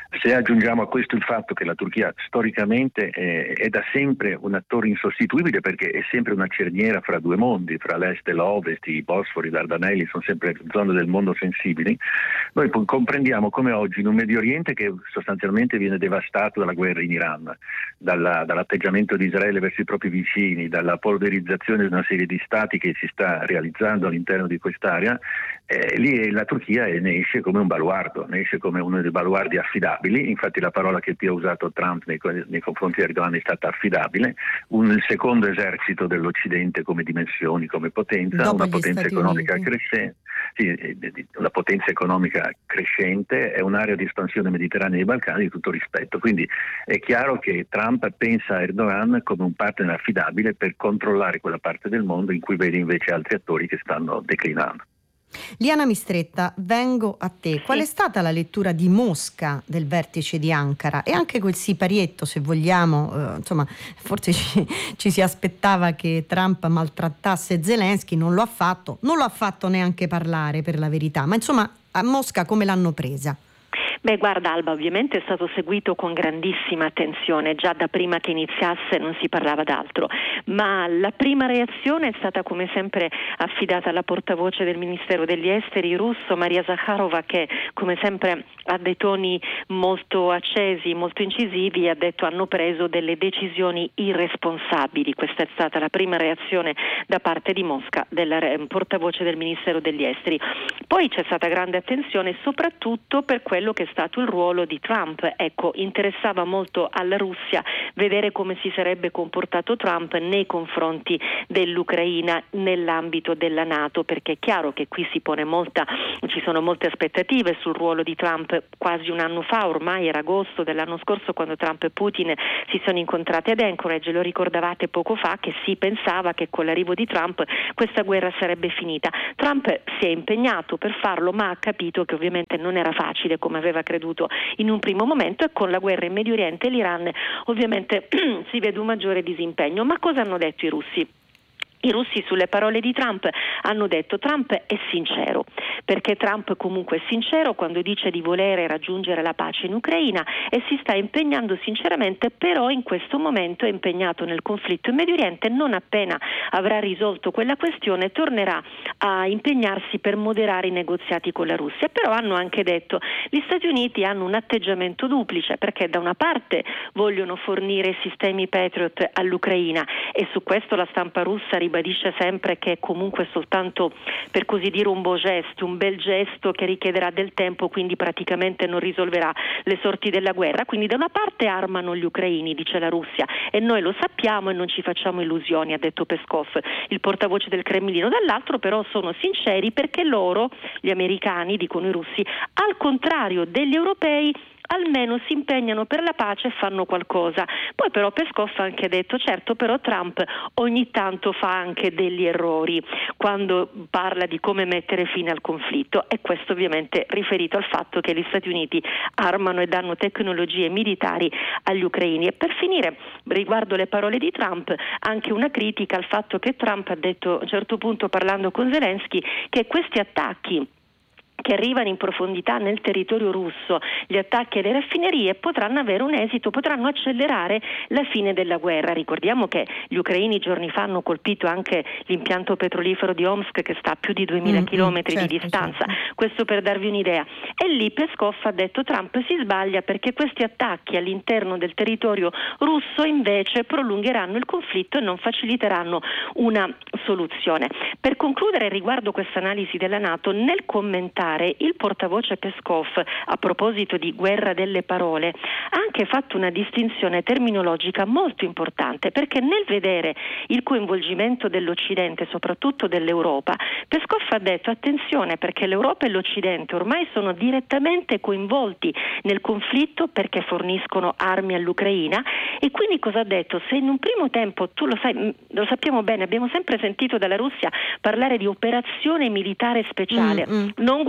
Se aggiungiamo a questo il fatto che la Turchia storicamente è, è da sempre un attore insostituibile, perché è sempre una cerniera fra due mondi, fra l'est e l'ovest, i Bosfori, i Dardanelli sono sempre zone del mondo sensibili, noi comprendiamo come oggi in un Medio Oriente che sostanzialmente viene devastato dalla guerra in Iran, dalla, dall'atteggiamento di Israele verso i propri vicini, dalla polverizzazione di una serie di stati che si sta realizzando all'interno di quest'area, eh, lì la Turchia ne esce come un baluardo, ne esce come uno dei baluardi affidabili. Infatti la parola che più ha usato Trump nei, nei confronti di Erdogan è stata affidabile, un, il secondo esercito dell'Occidente come dimensioni, come potenza, dopo una potenza Stati economica Uniti. crescente. Sì, una potenza economica crescente, è un'area di espansione mediterranea dei Balcani di tutto rispetto, quindi è chiaro che Trump pensa a Erdogan come un partner affidabile per controllare quella parte del mondo in cui vede invece altri attori che stanno declinando. Liana Mistretta, vengo a te. Qual è stata la lettura di Mosca del vertice di Ankara e anche quel siparietto, se vogliamo, eh, insomma, forse ci, ci si aspettava che Trump maltrattasse Zelensky, non lo ha fatto, non lo ha fatto neanche parlare, per la verità, ma insomma a Mosca come l'hanno presa? Beh, guarda Alba, ovviamente è stato seguito con grandissima attenzione, già da prima che iniziasse non si parlava d'altro, ma la prima reazione è stata come sempre affidata alla portavoce del Ministero degli Esteri russo, Maria Zakharova, che come sempre ha dei toni molto accesi, molto incisivi, e ha detto hanno preso delle decisioni irresponsabili. Questa è stata la prima reazione da parte di Mosca, della portavoce del Ministero degli Esteri. Poi c'è stata grande attenzione soprattutto per quello che è stato il ruolo di Trump. Ecco, interessava molto alla Russia vedere come si sarebbe comportato Trump nei confronti dell'Ucraina nell'ambito della NATO, perché è chiaro che qui si pone molta, ci sono molte aspettative sul ruolo di Trump. Quasi un anno fa, ormai era agosto dell'anno scorso, quando Trump e Putin si sono incontrati ad Anchorage, lo ricordavate poco fa che si pensava che con l'arrivo di Trump questa guerra sarebbe finita. Trump si è impegnato per farlo, ma ha capito che ovviamente non era facile come aveva creduto in un primo momento, e con la guerra in Medio Oriente e l'Iran ovviamente si vede un maggiore disimpegno. Ma cosa hanno detto i russi? I russi sulle parole di Trump hanno detto Trump è sincero, perché Trump comunque è sincero quando dice di volere raggiungere la pace in Ucraina e si sta impegnando sinceramente, però in questo momento è impegnato nel conflitto in Medio Oriente. Non appena avrà risolto quella questione tornerà a impegnarsi per moderare i negoziati con la Russia. Però hanno anche detto gli Stati Uniti hanno un atteggiamento duplice, perché da una parte vogliono fornire sistemi Patriot all'Ucraina, e su questo la stampa russa ribadisce sempre che è comunque soltanto, per così dire, un beau geste, un bel gesto che richiederà del tempo, quindi praticamente non risolverà le sorti della guerra. Quindi da una parte armano gli ucraini, dice la Russia, e noi lo sappiamo e non ci facciamo illusioni, ha detto Peskov, il portavoce del Cremlino. Dall'altro però sono sinceri, perché loro, gli americani, dicono i russi, al contrario degli europei, almeno si impegnano per la pace e fanno qualcosa. Poi però Peskov ha anche detto certo, però Trump ogni tanto fa anche degli errori quando parla di come mettere fine al conflitto, e questo ovviamente riferito al fatto che gli Stati Uniti armano e danno tecnologie militari agli ucraini. E per finire, riguardo le parole di Trump, anche una critica al fatto che Trump ha detto a un certo punto, parlando con Zelensky, che questi attacchi che arrivano in profondità nel territorio russo, gli attacchi alle raffinerie, potranno avere un esito, potranno accelerare la fine della guerra. Ricordiamo che gli ucraini giorni fa hanno colpito anche l'impianto petrolifero di Omsk, che sta a più di duemila chilometri certo, di distanza, certo. Questo per darvi un'idea. E lì Peskov ha detto Trump si sbaglia, perché questi attacchi all'interno del territorio russo invece prolungheranno il conflitto e non faciliteranno una soluzione. Per concludere riguardo questa analisi della NATO, nel commentare il portavoce Peskov, a proposito di guerra delle parole, ha anche fatto una distinzione terminologica molto importante, perché nel vedere il coinvolgimento dell'Occidente, soprattutto dell'Europa, Peskov ha detto attenzione, perché l'Europa e l'Occidente ormai sono direttamente coinvolti nel conflitto, perché forniscono armi all'Ucraina. E quindi cosa ha detto? Se in un primo tempo, tu lo sai, lo sappiamo bene, abbiamo sempre sentito dalla Russia parlare di operazione militare speciale, mm, mm. non guerra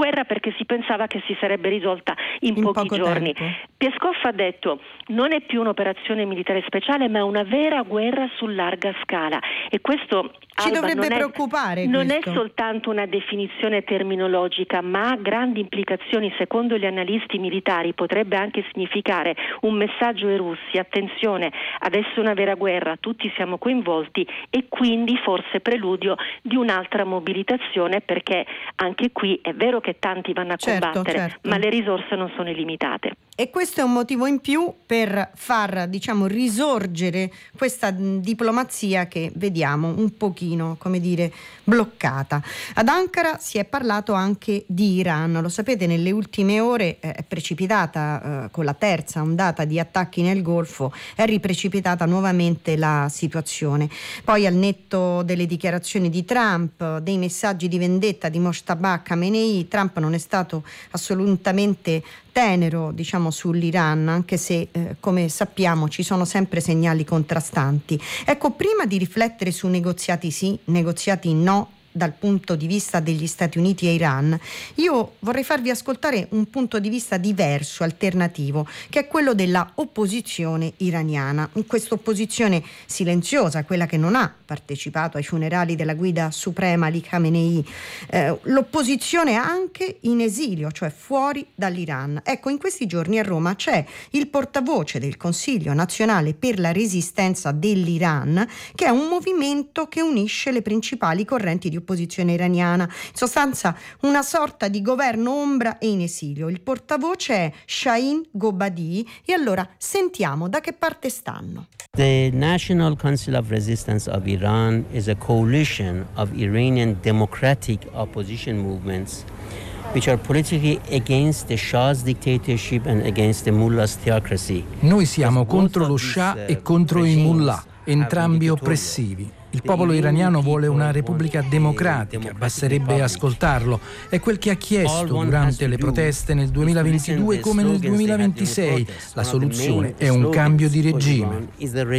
guerra perché si pensava che si sarebbe risolta in, in pochi giorni. Tempo. Peskov ha detto non è più un'operazione militare speciale ma una vera guerra su larga scala, e questo ci Alba, dovrebbe non preoccupare. È, non è questo. soltanto una definizione terminologica, ma ha grandi implicazioni. Secondo gli analisti militari potrebbe anche significare un messaggio ai russi: attenzione, adesso è una vera guerra, tutti siamo coinvolti, e quindi forse preludio di un'altra mobilitazione, perché anche qui è vero che tanti vanno a certo, combattere, certo. ma le risorse non sono illimitate. E questo è un motivo in più per far, diciamo, risorgere questa diplomazia che vediamo un pochino, come dire, bloccata. Ad Ankara si è parlato anche di Iran. Lo sapete, nelle ultime ore è precipitata eh, con la terza ondata di attacchi nel Golfo, è riprecipitata nuovamente la situazione. Poi, al netto delle dichiarazioni di Trump, dei messaggi di vendetta di Mojtaba Khamenei, Trump non è stato assolutamente tenero, diciamo, sull'Iran, anche se eh, come sappiamo ci sono sempre segnali contrastanti. Ecco, prima di riflettere su negoziati sì, negoziati no, dal punto di vista degli Stati Uniti e Iran, io vorrei farvi ascoltare un punto di vista diverso, alternativo, che è quello della opposizione iraniana. In questa opposizione silenziosa, quella che non ha partecipato ai funerali della guida suprema Ali Khamenei, eh, l'opposizione anche in esilio, cioè fuori dall'Iran. Ecco, in questi giorni a Roma c'è il portavoce del Consiglio nazionale per la resistenza dell'Iran, che è un movimento che unisce le principali correnti di opposizione iraniana, in sostanza una sorta di governo ombra e in esilio. Il portavoce è Shahin Gobadi, e allora sentiamo da che parte stanno. The National Council of Resistance of Iran is a coalition of Iranian democratic opposition movements which are politically against the Shah's dictatorship and against the mullah's theocracy. Noi siamo contro lo Shah e contro i mullah, entrambi oppressivi. Il popolo iraniano vuole una repubblica democratica, basterebbe ascoltarlo. È quel che ha chiesto durante le proteste nel duemilaventidue come nel duemilaventisei. La soluzione è un cambio di regime.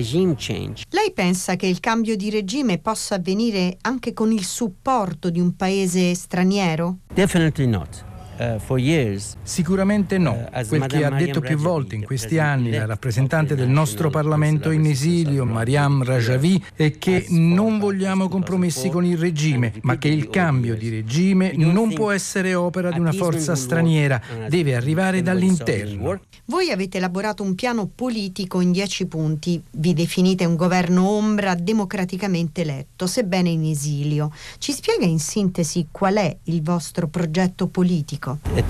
Lei pensa che il cambio di regime possa avvenire anche con il supporto di un paese straniero? Definitely not. Uh, for years, Sicuramente no. Quel che ha detto più volte in questi anni la rappresentante del nostro Parlamento in esilio, Maryam Rajavi, è che non vogliamo compromessi con il regime, ma che il cambio di regime non può essere opera di una forza straniera, deve arrivare dall'interno. Voi avete elaborato un piano politico in dieci punti, vi definite un governo ombra democraticamente eletto, sebbene in esilio. Ci spiega in sintesi qual è il vostro progetto politico?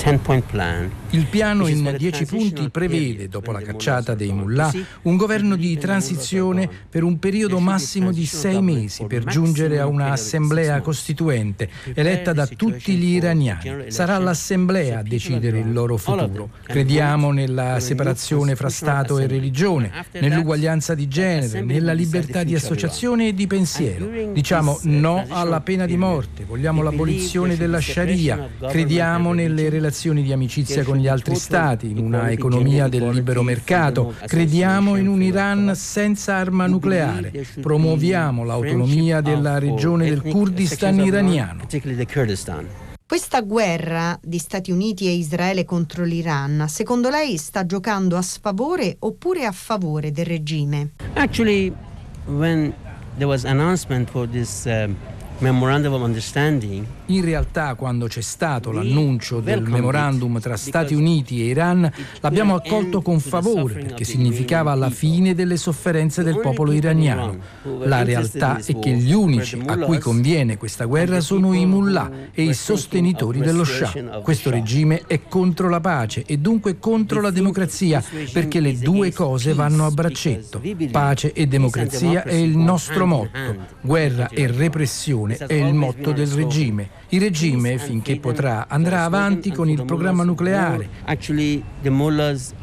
Il piano in dieci punti prevede, dopo la cacciata dei mullah, un governo di transizione per un periodo massimo di sei mesi per giungere a una assemblea costituente eletta da tutti gli iraniani. Sarà l'assemblea a decidere il loro futuro. Crediamo nella separazione fra Stato e religione, nell'uguaglianza di genere, nella libertà di associazione e di pensiero. Diciamo no alla pena di morte, vogliamo l'abolizione della Sharia, crediamo nel nelle relazioni di amicizia con gli altri stati, in una economia del libero mercato. Crediamo in un Iran senza arma nucleare. Promuoviamo l'autonomia della regione del Kurdistan iraniano. Questa guerra di Stati Uniti e Israele contro l'Iran, secondo lei sta giocando a sfavore oppure a favore del regime? Actually, when there was announcement for this uh, Memorandum of Understanding, in realtà, quando c'è stato l'annuncio del memorandum tra Stati Uniti e Iran, l'abbiamo accolto con favore perché significava la fine delle sofferenze del popolo iraniano. La realtà è che gli unici a cui conviene questa guerra sono i mullah e i sostenitori dello Shah. Questo regime è contro la pace e dunque contro la democrazia, perché le due cose vanno a braccetto. Pace e democrazia è il nostro motto. Guerra e repressione è il motto del regime. Il regime, finché potrà, andrà avanti con il programma nucleare.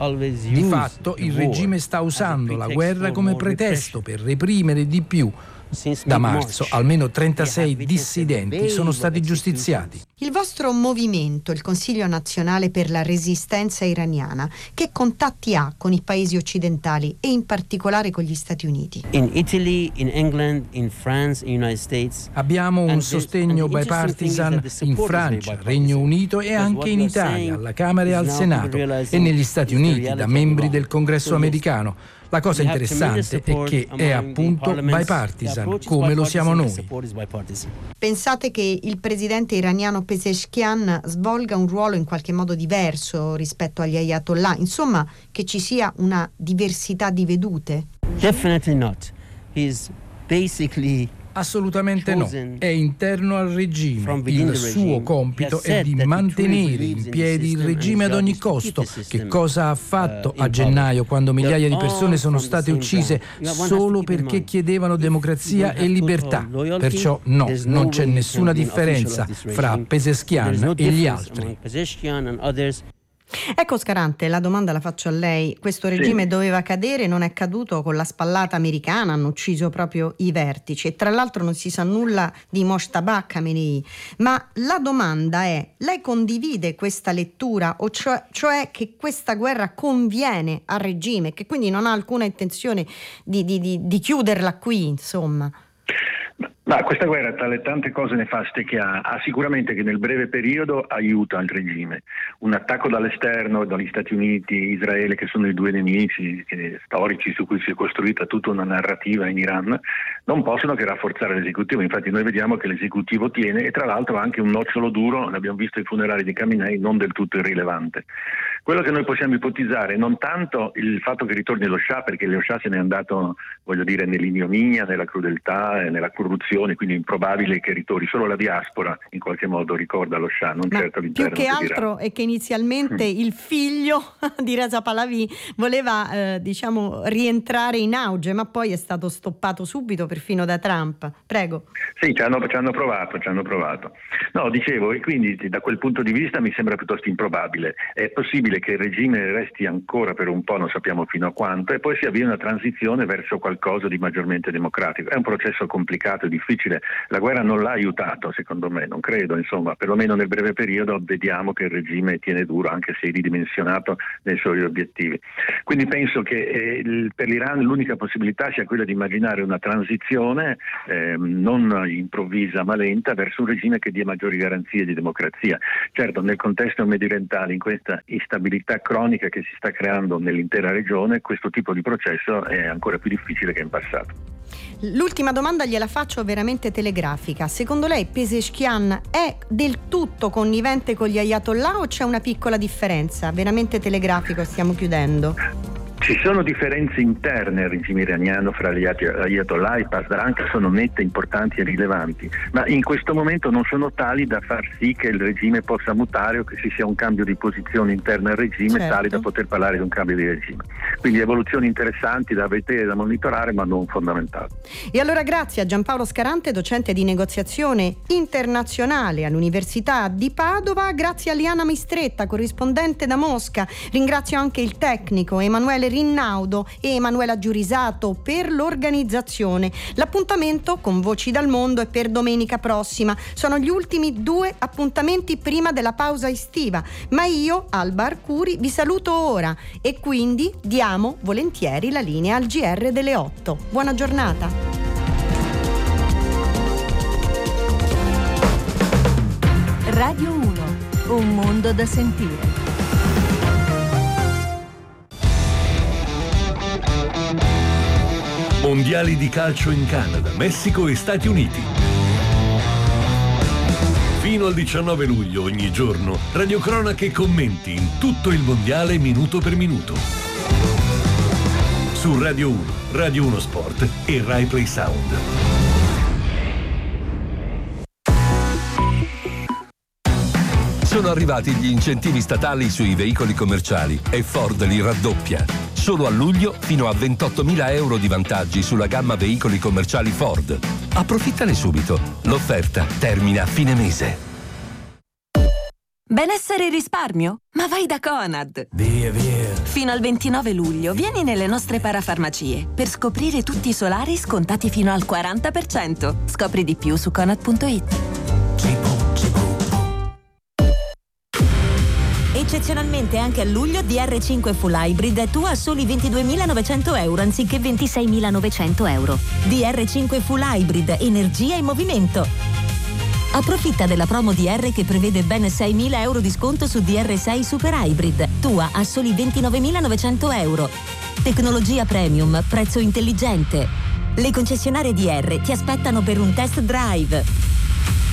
Di fatto, il regime sta usando la guerra come pretesto per reprimere di più. Da marzo almeno trentasei dissidenti sono stati giustiziati. Il vostro movimento, il Consiglio Nazionale per la Resistenza Iraniana, che contatti ha con i paesi occidentali e in particolare con gli Stati Uniti? In Italy, in England, in France, in United States. Abbiamo un sostegno bipartisan in Francia, Regno Unito e anche in Italia, alla Camera e al Senato, e negli Stati Uniti da membri del Congresso americano. La cosa interessante è che è appunto bipartisan, come lo siamo noi. Pensate che il presidente iraniano Pezeshkian svolga un ruolo in qualche modo diverso rispetto agli ayatollah? Insomma, che ci sia una diversità di vedute? Definitely not. He's basically Assolutamente no, è interno al regime. Il suo compito è di mantenere in piedi il regime ad ogni costo. Che cosa ha fatto a gennaio, quando migliaia di persone sono state uccise solo perché chiedevano democrazia e libertà? Perciò no, non c'è nessuna differenza fra Pezeshkian e gli altri. Ecco Scarante, la domanda la faccio a lei. Questo regime sì. doveva cadere, non è caduto con la spallata americana, hanno ucciso proprio i vertici e tra l'altro non si sa nulla di Mojtaba Khamenei. Ma la domanda è, lei condivide questa lettura, o cioè, cioè che questa guerra conviene al regime, che quindi non ha alcuna intenzione di, di, di, di chiuderla qui, insomma? Ma questa guerra, tra le tante cose nefaste che ha, ha sicuramente che nel breve periodo aiuta il regime. Un attacco dall'esterno, dagli Stati Uniti, Israele, che sono i due nemici che, storici su cui si è costruita tutta una narrativa in Iran, non possono che rafforzare l'esecutivo. Infatti noi vediamo che l'esecutivo tiene, e tra l'altro anche un nocciolo duro, l'abbiamo visto ai funerali di Khamenei, non del tutto irrilevante. Quello che noi possiamo ipotizzare non tanto il fatto che ritorni lo Shah, perché lo Shah se n'è andato, voglio dire, nell'ignominia, nella crudeltà e nella corruzione, quindi è improbabile che ritorni. Solo la diaspora in qualche modo ricorda lo Shah, non Ma certo l'interno più che altro è che inizialmente mm. il figlio di Reza Pahlavi voleva eh, diciamo rientrare in auge, ma poi è stato stoppato subito perfino da Trump. Prego. Sì, ci hanno, ci hanno provato, ci hanno provato. No, dicevo, e quindi da quel punto di vista mi sembra piuttosto improbabile. È possibile che il regime resti ancora per un po', non sappiamo fino a quanto, e poi si avvia una transizione verso qualcosa di maggiormente democratico. È un processo complicato e difficile. La guerra non l'ha aiutato, secondo me, non credo, insomma, perlomeno nel breve periodo vediamo che il regime tiene duro, anche se ridimensionato nei suoi obiettivi. Quindi penso che eh, per l'Iran l'unica possibilità sia quella di immaginare una transizione eh, non improvvisa ma lenta verso un regime che dia maggiori garanzie di democrazia. Certo, nel contesto mediorientale, in questa instabilità cronica che si sta creando nell'intera regione, questo tipo di processo è ancora più difficile che in passato. L'ultima domanda gliela faccio veramente telegrafica. Secondo lei Pezeshkian è del tutto connivente con gli ayatollah o c'è una piccola differenza? Veramente telegrafico, stiamo chiudendo. Ci sono differenze interne al regime iraniano fra gli ayatollah e Pasdaran che sono nette, importanti e rilevanti, ma in questo momento non sono tali da far sì che il regime possa mutare o che ci sia un cambio di posizione interna al regime, certo, tali da poter parlare di un cambio di regime. Quindi evoluzioni interessanti da vedere e da monitorare, ma non fondamentali. E allora grazie a Giampaolo Scarante, docente di negoziazione internazionale all'Università di Padova, grazie a Liana Mistretta, corrispondente da Mosca, ringrazio anche il tecnico Emanuele Rinnaudo e Emanuela Giurisato per l'organizzazione. L'appuntamento con Voci dal Mondo è per domenica prossima. Sono gli ultimi due appuntamenti prima della pausa estiva, ma io, Alba Arcuri, vi saluto ora e quindi diamo volentieri la linea al G R delle otto. Buona giornata. Radio uno, un mondo da sentire. Mondiali di calcio in Canada, Messico e Stati Uniti. Fino al diciannove luglio ogni giorno, radiocronache e commenti in tutto il mondiale minuto per minuto. Su Radio uno, Radio uno Sport e Rai Play Sound. Sono arrivati gli incentivi statali sui veicoli commerciali e Ford li raddoppia. Solo a luglio fino a ventottomila euro di vantaggi sulla gamma veicoli commerciali Ford. Approfittane subito. L'offerta termina a fine mese. Benessere e risparmio? Ma vai da Conad! Via, via! Fino al ventinove luglio vieni nelle nostre parafarmacie per scoprire tutti i solari scontati fino al quaranta per cento. Scopri di più su conad punto it. Eccezionalmente anche a luglio D R cinque Full Hybrid è tua a soli ventiduemilanovecento euro anziché ventiseimilanovecento euro. D R cinque Full Hybrid, energia in movimento. Approfitta della promo D R che prevede ben seimila euro di sconto su D R sei Super Hybrid, tua a soli ventinovemilanovecento euro. Tecnologia premium, prezzo intelligente. Le concessionarie D R ti aspettano per un test drive.